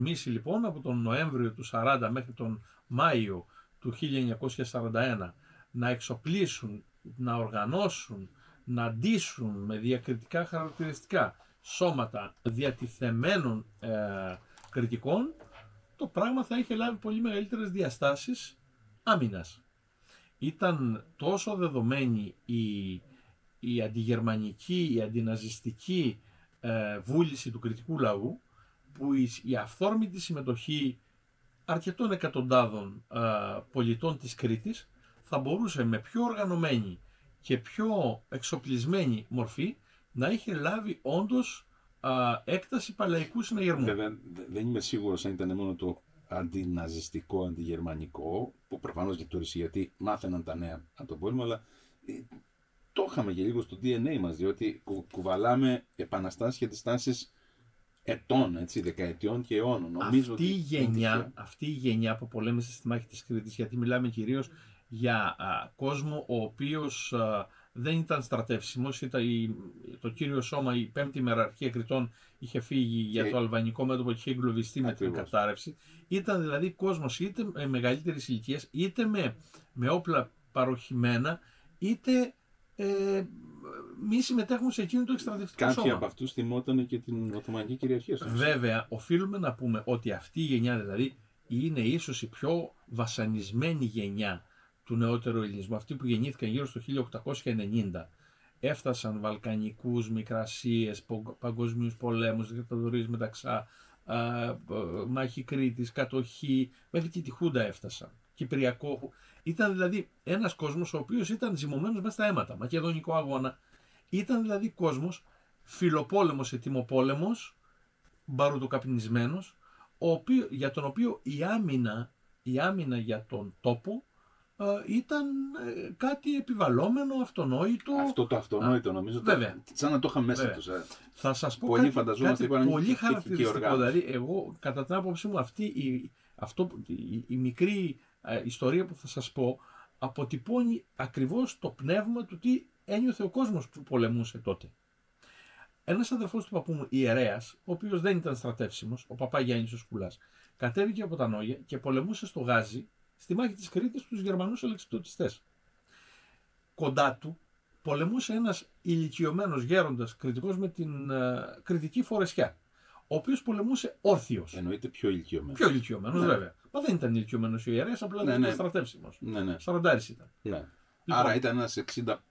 Εμείς λοιπόν από τον Νοέμβριο του 40 μέχρι τον Μάιο του 1941 να εξοπλίσουν, να οργανώσουν, να ντύσουν με διακριτικά χαρακτηριστικά σώματα διατηθεμένων κριτικών, το πράγμα θα είχε λάβει πολύ μεγαλύτερες διαστάσεις άμυνας. Ήταν τόσο δεδομένη η αντιγερμανική, η αντιναζιστική βούληση του κριτικού λαού, που η αυθόρμητη συμμετοχή αρκετών εκατοντάδων πολιτών της Κρήτης θα μπορούσε με πιο οργανωμένη και πιο εξοπλισμένη μορφή να είχε λάβει όντως έκταση παλαϊκού συναγερμού. Βέβαια, δεν είμαι σίγουρος αν ήταν μόνο το αντιναζιστικό, αντιγερμανικό, που προφανώς λειτουργήσε γιατί μάθαιναν τα νέα από τον πόλεμο, αλλά το είχαμε και λίγο στο DNA μας, διότι κουβαλάμε επαναστάσεις και αντιστάσεις ετών, έτσι, δεκαετιών και αιώνων. Αυτή η γενιά που πολέμησε στη μάχη της Κρήτης, γιατί μιλάμε κυρίως για κόσμο ο οποίος δεν ήταν στρατεύσιμος, το κύριο σώμα, η πέμπτη ημεραρχία Κρητών είχε φύγει για το αλβανικό μέτωπο και είχε εγκλωβιστεί με την κατάρρευση. Ήταν δηλαδή κόσμος είτε μεγαλύτερης ηλικίας, είτε με όπλα παροχημένα, είτε μη συμμετέχουν σε εκείνο το εκστρατευτικό σώμα. Κάποιοι από αυτούς θυμόταν και την Οθωμανική κυριαρχία. Βέβαια, οφείλουμε να πούμε ότι αυτή η γενιά δηλαδή είναι ίσως η πιο βασανισμένη γενιά του νεότερου ελληνισμού. Αυτοί που γεννήθηκαν γύρω στο 1890, έφτασαν Βαλκανικούς, Μικρασίες, παγκοσμίους πολέμους, δικτατορίες Μεταξά, μάχη Κρήτης, κατοχή, μέχρι και τη Χούντα έφτασαν. Κυπριακό. Ήταν δηλαδή ένας κόσμος ο οποίος ήταν ζυμωμένος μέσα στα αίματα. Μακεδονικό αγώνα. Ήταν δηλαδή κόσμος φιλοπόλεμος, ετοιμοπόλεμος, μπαρουτοκαπνισμένος, για τον οποίο η άμυνα για τον τόπο ήταν κάτι επιβαλλόμενο, αυτονόητο. Αυτό το αυτονόητο νομίζω. Βέβαια. Σαν να το είχα μέσα τους. Θα σας πω κάτι πολύ χαρακτηριστικό. Δηλαδή, εγώ κατά την άποψή μου η μικρή ιστορία που θα σας πω αποτυπώνει ακριβώς το πνεύμα του τι ένιωθε ο κόσμος που πολεμούσε τότε. Ένας αδερφός του παππού μου, ιερέας, ο οποίος δεν ήταν στρατεύσιμος, ο παπά Γιάννης ο Σκουλάς, κατέβηκε από τα Νόγια και πολεμούσε στο Γάζι, στη μάχη της Κρήτης, τους Γερμανούς αλεξιπτωτιστές. Κοντά του πολεμούσε ένας ηλικιωμένος γέροντας κριτικός με την κριτική φορεσιά, ο οποίος πολεμούσε όρθιος. Εννοείται πιο ηλικιωμένος. Πιο ηλικιωμένος, βέβαια. Μα δεν ήταν ηλικιωμένος ο ιερέας, απλά δεν ήταν στρατεύσιμος. Ναι. Σαραντάρης ήταν. Ναι. Λοιπόν, άρα ήταν ένας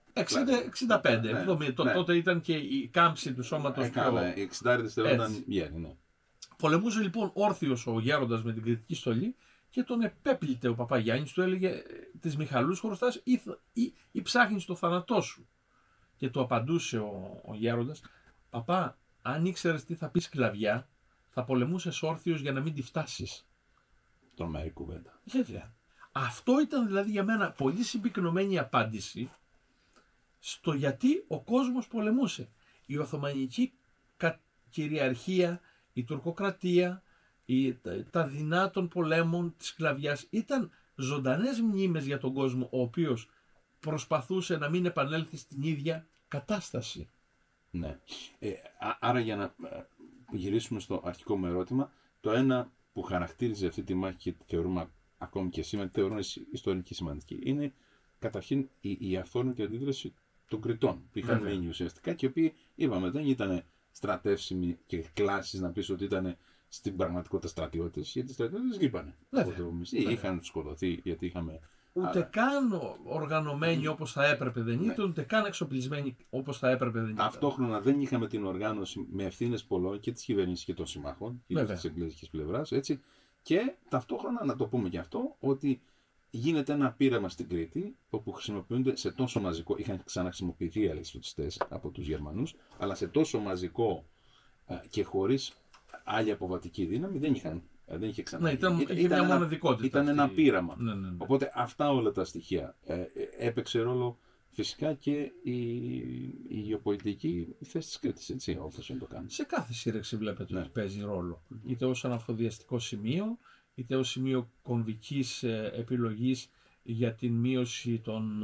65, 70. Τότε ήταν και η κάμψη του σώματος πιο. Οι 60 ήταν γέροι, ναι. Πολεμούσε λοιπόν όρθιος ο γέροντας με την κριτική στολή και τον επέπλητε ο παπά Γιάννης, του έλεγε τις Μιχαλούς χρωστάς ή ψάχνεις το θάνατό σου. Και του απαντούσε ο γέροντας, παπά, αν ήξερες τι θα πει σκλαβιά, θα πολεμούσες όρθιος για να μην τη φτάσεις. Τρομερή κουβέντα. Βέβαια. Αυτό ήταν δηλαδή για μένα πολύ συμπυκνωμένη απάντηση στο γιατί ο κόσμος πολεμούσε. Η Οθωμανική κυριαρχία, η τουρκοκρατία, τα δεινά των πολέμων της σκλαβιάς ήταν ζωντανές μνήμες για τον κόσμο, ο οποίος προσπαθούσε να μην επανέλθει στην ίδια κατάσταση. Ναι. Άρα για να γυρίσουμε στο αρχικό μου ερώτημα, το ένα που χαρακτήριζε αυτή τη μάχη και θεωρούμε ακόμη και σήμερα, θεωρούμε ιστορική σημαντική, είναι καταρχήν η αυθόρμητη αντίδραση των Κρητών που είχαν μείνει ουσιαστικά και οι οποίοι, είπαμε, δεν ήταν στρατεύσιμοι και κλάσεις να πεις ότι ήταν στην πραγματικότητα στρατιώτες, γιατί οι στρατιώτες λείπανε. Είχαν σκοτωθεί γιατί είχαμε. Ούτε καν οργανωμένοι όπως θα έπρεπε δεν ήταν, ούτε καν εξοπλισμένοι όπως θα έπρεπε δεν ήταν. Ταυτόχρονα δεν είχαμε την οργάνωση με ευθύνες πολλών και της κυβέρνησης και των συμμάχων, και της εγγλέζικης πλευράς, έτσι. Και ταυτόχρονα να το πούμε και αυτό, ότι γίνεται ένα πείραμα στην Κρήτη, όπου χρησιμοποιούνται σε τόσο μαζικό, είχαν ξαναχρησιμοποιηθεί οι αλεξιπτωτιστές από τους Γερμανούς, αλλά σε τόσο μαζικό και χωρίς άλλη αποβατική δύναμη δεν είχε ξανά. Ήταν ένα πείραμα. Ναι. Οπότε αυτά όλα τα στοιχεία έπαιξε ρόλο φυσικά και η γεωπολιτική θέση της Κρήτης, έτσι, όπως το κάνει. Σε κάθε σύρεξη βλέπετε ότι παίζει ρόλο. Είτε ως αναφοδιαστικό σημείο, είτε ως σημείο κομβικής επιλογής για την μείωση των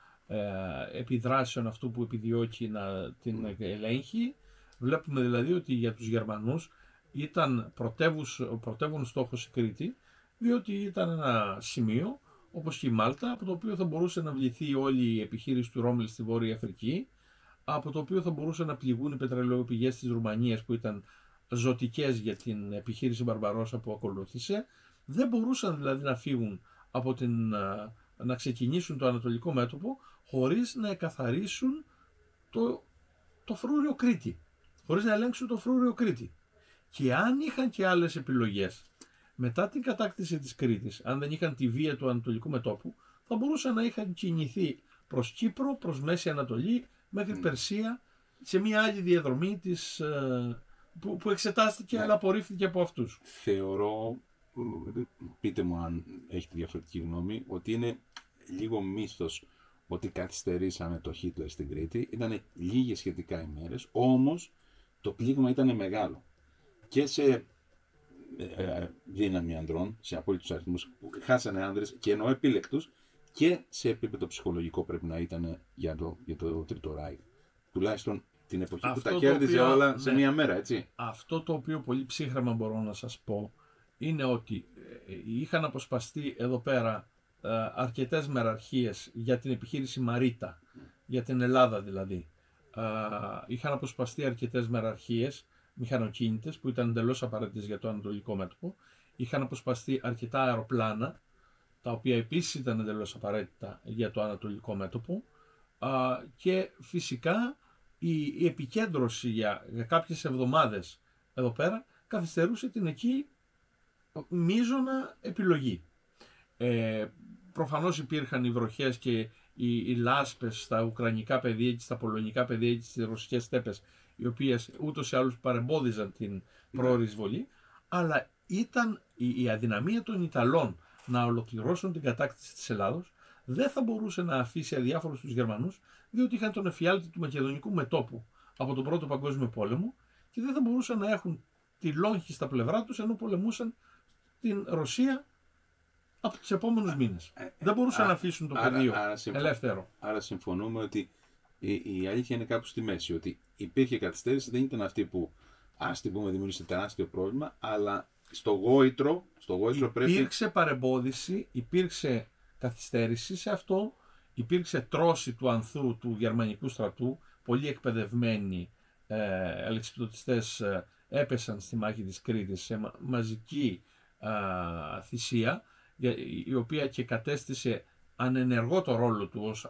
επιδράσεων αυτού που επιδιώκει να την ελέγχει. Βλέπουμε δηλαδή ότι για τους Γερμανούς ήταν πρωτεύων στόχος η Κρήτη, διότι ήταν ένα σημείο, όπως και η Μάλτα, από το οποίο θα μπορούσε να βληθεί όλη η επιχείρηση του Ρόμελ στη Βόρεια Αφρική, από το οποίο θα μπορούσαν να πληγούν οι πετρελαιοπηγές της Ρουμανίας που ήταν ζωτικές για την επιχείρηση Μπαρμπαρόσα που ακολούθησε. Δεν μπορούσαν δηλαδή να φύγουν από να ξεκινήσουν το Ανατολικό μέτωπο χωρίς να εκαθαρίσουν το φρούριο Κρήτη, χωρίς να ελέγξουν το φρούριο Κρήτη. Και αν είχαν και άλλες επιλογές μετά την κατάκτηση της Κρήτης, αν δεν είχαν τη βία του Ανατολικού μετώπου, θα μπορούσαν να είχαν κινηθεί προς Κύπρο, προς Μέση Ανατολή, μέχρι Περσία, σε μια άλλη διαδρομή που εξετάστηκε αλλά απορρίφθηκε από αυτούς. Θεωρώ, πείτε μου αν έχετε διαφορετική γνώμη, ότι είναι λίγο μύθος ότι καθυστερήσαμε το Χίτλερ στην Κρήτη. Ήταν λίγες σχετικά ημέρες, όμως το πλήγμα ήταν μεγάλο. Και σε δύναμη ανδρών, σε απόλυτους αριθμούς, χάσανε άνδρες και εννοώ επίλεκτους, και σε επίπεδο ψυχολογικό πρέπει να ήταν για το Τρίτο Ράιχ. Τουλάχιστον την εποχή που τα κέρδιζε όλα σε μία μέρα, έτσι. Αυτό το οποίο πολύ ψύχραμα μπορώ να σας πω είναι ότι είχαν αποσπαστεί εδώ πέρα αρκετές μεραρχίες για την επιχείρηση Μαρίτα, για την Ελλάδα δηλαδή. Είχαν αποσπαστεί αρκετές μεραρχίες μηχανοκίνητες που ήταν εντελώς απαραίτητες για το Ανατολικό μέτωπο. Είχαν αποσπαστεί αρκετά αεροπλάνα, τα οποία επίσης ήταν εντελώς απαραίτητα για το Ανατολικό μέτωπο, και φυσικά η επικέντρωση για κάποιες εβδομάδες εδώ πέρα καθυστερούσε την εκεί μείζωνα επιλογή. Προφανώς υπήρχαν οι βροχές και οι λάσπες στα ουκρανικά πεδία και στα πολωνικά πεδία και στις ρωσικές στέπες, οι οποίες ούτως ή άλλως παρεμπόδιζαν την πρόωρη εισβολή, αλλά ήταν η αδυναμία των Ιταλών να ολοκληρώσουν την κατάκτηση της Ελλάδος δεν θα μπορούσε να αφήσει αδιάφορους τους Γερμανούς, διότι είχαν τον εφιάλτη του μακεδονικού μετώπου από τον Πρώτο Παγκόσμιο Πόλεμο και δεν θα μπορούσαν να έχουν τη λόγχη στα πλευρά τους ενώ πολεμούσαν την Ρωσία από τους επόμενους μήνες. Δεν μπορούσαν να αφήσουν το πεδίο ελεύθερο. Άρα συμφωνούμε ότι η αλήθεια είναι κάπου στη μέση, ότι υπήρχε καθυστέρηση, δεν ήταν αυτή που ας την πούμε δημιούργησε τεράστιο πρόβλημα, αλλά στο γόητρο πρέπει... Υπήρξε παρεμπόδιση, υπήρξε καθυστέρηση σε αυτό, υπήρξε τρώση του ανθρού του γερμανικού στρατού, πολύ εκπαιδευμένοι αλεξιπτωτιστές έπεσαν στη μάχη της Κρήτης σε μαζική θυσία, η οποία και κατέστησε ανενεργό το ρόλο του ως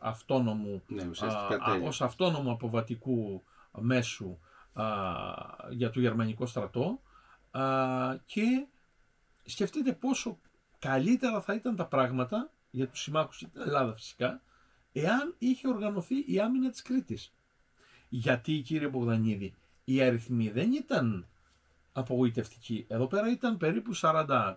αυτόνομου αποβατικού μέσου για το γερμανικό στρατό, και σκεφτείτε πόσο καλύτερα θα ήταν τα πράγματα για τους συμμάχους και την Ελλάδα φυσικά εάν είχε οργανωθεί η άμυνα της Κρήτης. Γιατί, κύριε Μπογδανίδη, οι αριθμοί δεν ήταν απογοητευτικοί. Εδώ πέρα ήταν περίπου 43.000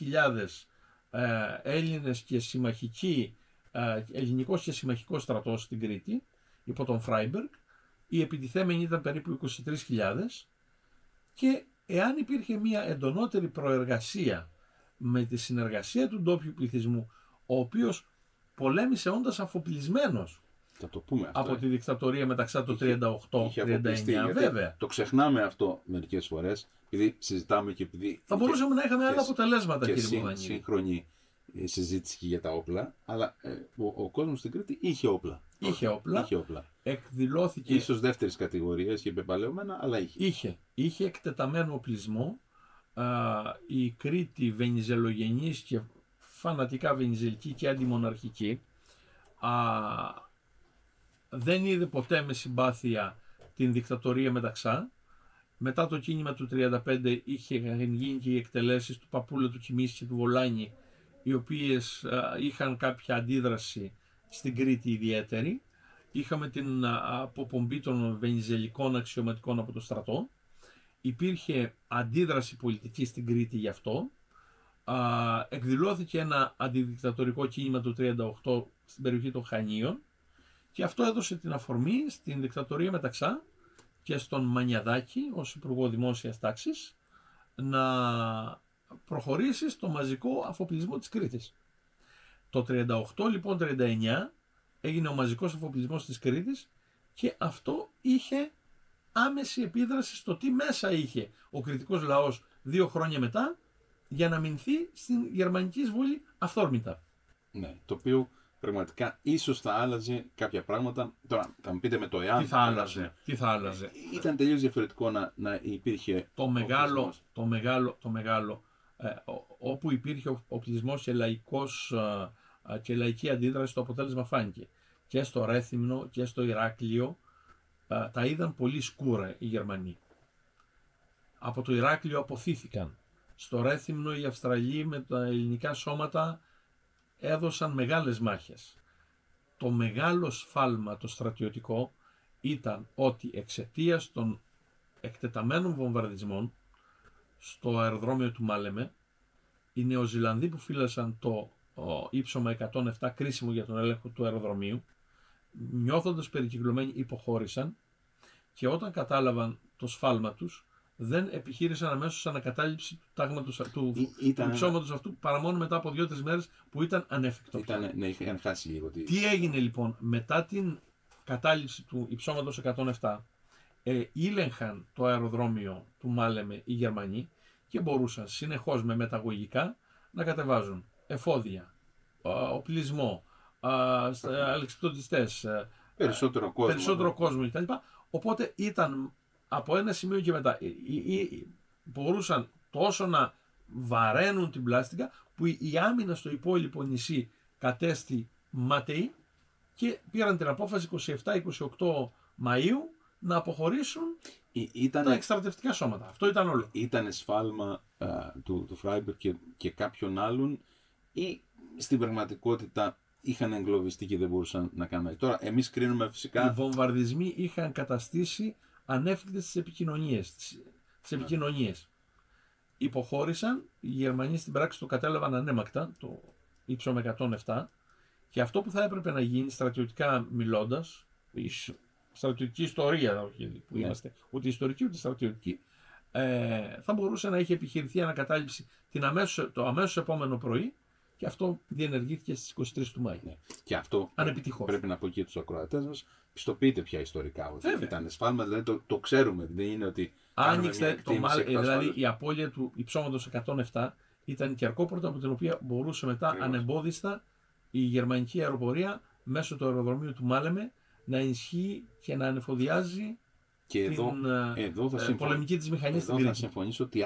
Έλληνες και ελληνικός και συμμαχικός στρατός στην Κρήτη υπό τον Φράιμπεργκ. Οι επιτιθέμενοι ήταν περίπου 23.000 και εάν υπήρχε μια εντονότερη προεργασία με τη συνεργασία του ντόπιου πληθυσμού, ο οποίος πολέμησε όντας αφοπλισμένος από τη δικτατορία μεταξύ το 38-39, βέβαια. Το ξεχνάμε αυτό μερικές φορές, επειδή συζητάμε και επειδή... Θα μπορούσαμε να είχαμε άλλα αποτελέσματα, κύριε Μπογδανίδη. Και σύγχρονη συζήτηση και για τα όπλα, αλλά ο κόσμος στην Κρήτη είχε όπλα. Είχε όπλα. Εκδηλώθηκε... Ίσως δεύτερης κατηγορίας και πεπαλαιωμένα, αλλά είχε. Είχε εκτεταμένο οπλισμό. Η Κρήτη βενιζελογενής και φανατικά βενιζελική και αντιμοναρχική δεν είδε ποτέ με συμπάθεια την δικτατορία Μεταξά. Μετά το κίνημα του 1935 είχαν γίνει και οι εκτελέσεις του Παπούλα, του Κιμής και του Βολάνη, οι οποίες είχαν κάποια αντίδραση στην Κρήτη ιδιαίτερη. Είχαμε την αποπομπή των βενιζελικών αξιωματικών από το στρατό. Υπήρχε αντίδραση πολιτική στην Κρήτη γι' αυτό. Εκδηλώθηκε ένα αντιδικτατορικό κίνημα του 1938 στην περιοχή των Χανίων και αυτό έδωσε την αφορμή στην δικτατορία Μεταξά και στον Μανιαδάκη ως Υπουργό Δημόσιας Τάξης να προχωρήσει στο μαζικό αφοπλισμό της Κρήτης. Το 1938 λοιπόν, 1939 έγινε ο μαζικός αφοπλισμός της Κρήτης και αυτό είχε άμεση επίδραση στο τι μέσα είχε ο κρητικός λαός 2 χρόνια μετά για να μηνθεί στην γερμανική εισβολή αυθόρμητα. Ναι, το οποίο πραγματικά ίσως θα άλλαζε κάποια πράγματα. Τώρα θα μου πείτε με το εάν. Τι θα άλλαζε. Ήταν τελείως διαφορετικό να υπήρχε Το μεγάλο, όπου υπήρχε οπλισμός και λαϊκή αντίδραση, το αποτέλεσμα φάνηκε. Και στο Ρέθυμνο και στο Ηράκλειο τα είδαν πολύ σκούρα οι Γερμανοί. Από το Ηράκλειο αποθήθηκαν. Στο Ρέθυμνο οι Αυστραλοί με τα ελληνικά σώματα έδωσαν μεγάλες μάχες. Το μεγάλο σφάλμα το στρατιωτικό ήταν ότι εξαιτίας των εκτεταμένων βομβαρδισμών στο αεροδρόμιο του Μάλεμε, οι Νεοζηλανδοί που φύλασαν το ύψωμα 107 κρίσιμο για τον έλεγχο του αεροδρομίου, νιώθοντας περικυκλωμένοι, υποχώρησαν και όταν κατάλαβαν το σφάλμα τους, δεν επιχείρησαν αμέσως ανακατάληψη του τάγματος του υψώματος αυτού παρά μόνο μετά από 2-3 μέρες που ήταν ανέφικτο. Ναι, είχαν χάσει λίγο. Τι έγινε λοιπόν μετά την κατάληψη του υψώματος 107, ήλεγχαν το αεροδρόμιο του Μάλεμε οι Γερμανοί και μπορούσαν συνεχώς με μεταγωγικά να κατεβάζουν εφόδια, οπλισμό, αλεξιπτωτιστές, περισσότερο κόσμο κτλ. Οπότε ήταν από ένα σημείο και μετά μπορούσαν τόσο να βαραίνουν την πλάστικα που η άμυνα στο υπόλοιπο νησί κατέστη ματαιή και πήραν την απόφαση 27-28 Μαΐου να αποχωρήσουν τα εκστρατευτικά σώματα. Αυτό ήταν όλο. Ήταν σφάλμα του Φράιμπουργκ και κάποιων άλλων ή στην πραγματικότητα είχαν εγκλωβιστεί και δεν μπορούσαν να κάνουν. Τώρα εμείς κρίνουμε φυσικά. Οι βομβαρδισμοί είχαν καταστήσει ανέφικτες τις επικοινωνίες. Υποχώρησαν, οι Γερμανοί στην πράξη το κατέλαβαν ανέμακτα, το ύψωμα 107, και αυτό που θα έπρεπε να γίνει στρατιωτικά μιλώντας, η στρατιωτική ιστορία, όχι που είμαστε, ούτε ιστορική ούτε στρατιωτική, θα μπορούσε να έχει επιχειρηθεί ανακατάληψη το αμέσως επόμενο πρωί, και αυτό διενεργήθηκε στις 23 του Μάη. Ναι. Και αυτό πρέπει να πω και τους ακροατές μας, πιστοποιείται πια ιστορικά ότι ήταν σφάλμα, δηλαδή το ξέρουμε, δεν είναι ότι. Άνοιξε δηλαδή η απώλεια του υψώματος 107 ήταν η κερκόπορτα από την οποία μπορούσε μετά ανεμπόδιστα η γερμανική αεροπορία μέσω του αεροδρομίου του Μάλεμε να ενισχύει και να ανεφοδιάζει και την πολεμική της μηχανή στην Κρήτη. Θα συμφωνήσω ότι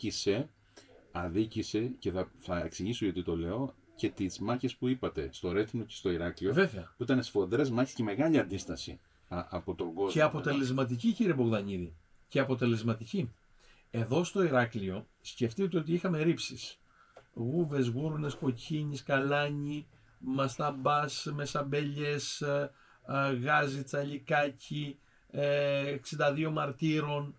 αδίκησε και θα εξηγήσω γιατί το λέω, και τις μάχες που είπατε στο Ρέθυμνο και στο Ηράκλειο. Βέβαια. Που ήταν σφοδρές μάχες και μεγάλη αντίσταση από τον κόσμο. Και αποτελεσματική, κύριε Μπογδανίδη. Και αποτελεσματική. Εδώ στο Ηράκλειο σκεφτείτε ότι είχαμε ρήψεις. Γούβες, γούρνες, κοκκίνης, καλάνι, μασταμπάς, μεσαμπέλιες, γάζι, τσαλικάκι, 62 μαρτύρων.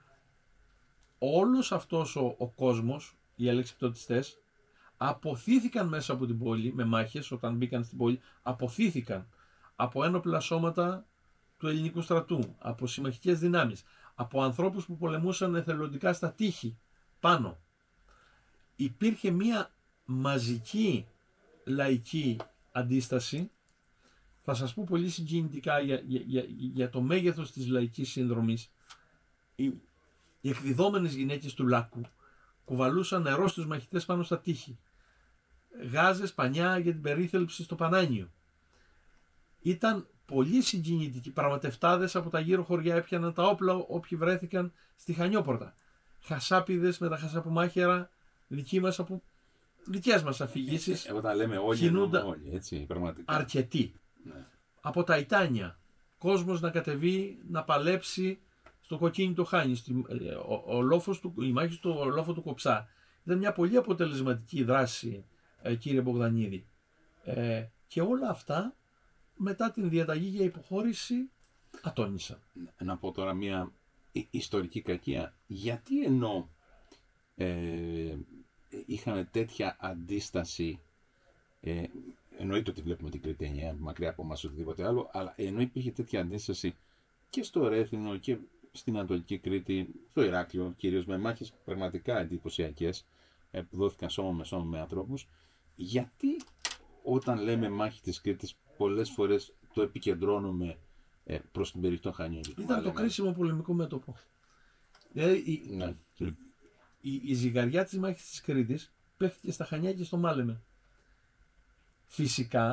Όλος αυτός ο κόσμος, οι αλεξιπτωτιστές, αποθήθηκαν μέσα από την πόλη με μάχες. Όταν μπήκαν στην πόλη, αποθήθηκαν από ένοπλα σώματα του ελληνικού στρατού, από συμμαχικές δυνάμεις, από ανθρώπους που πολεμούσαν εθελοντικά στα τείχη πάνω. Υπήρχε μία μαζική λαϊκή αντίσταση. Θα σας πω πολύ συγκινητικά για το μέγεθος της λαϊκής σύνδρομης. Οι εκδιδόμενες γυναίκες του Λάκκου κουβαλούσαν νερό στους μαχητές πάνω στα τείχη. Γάζες, πανιά για την περίθαλψη στο Πανάνιο. Ήταν πολύ συγκινητική. Πραγματευτάδες από τα γύρω χωριά έπιαναν τα όπλα όποιοι βρέθηκαν στη Χανιόπορτα. Χασάπιδες με τα χασαπομάχαιρα δικές μας αφηγήσεις. Όταν λέμε όλοι, όλοι, έτσι, πραγματικά. Αρκετοί. Ναι. Από τα Ιτάνια. Κόσμος να κατεβεί, να παλέψει στο κοκκίνι το Χάνι. Η μάχη στο λόφο του Κοψά. Ήταν μια πολύ αποτελεσματική δράση, κύριε Μπογδανίδη. Και όλα αυτά μετά την διαταγή για υποχώρηση ατόνισαν. Να πω τώρα μια ιστορική κακία. Γιατί ενώ είχαν τέτοια αντίσταση, εννοείται ότι βλέπουμε την Κρήτη 9 μακριά από εμάς οτιδήποτε άλλο, αλλά ενώ υπήρχε τέτοια αντίσταση και στο Ρέθυμνο και στην Ανατολική Κρήτη, στο Ηράκλειο κυρίως, με μάχες πραγματικά εντυπωσιακές που δόθηκαν σώμα με ανθρώπους, γιατί όταν λέμε μάχη της Κρήτης πολλές φορές το επικεντρώνουμε προς την περιοχή των Χανίων. Ήταν το κρίσιμο πολεμικό μέτωπο. Δηλαδή Ναι. η ζυγαριά της μάχης της Κρήτης παίχτηκε στα Χανιά και στο Μάλεμε. Φυσικά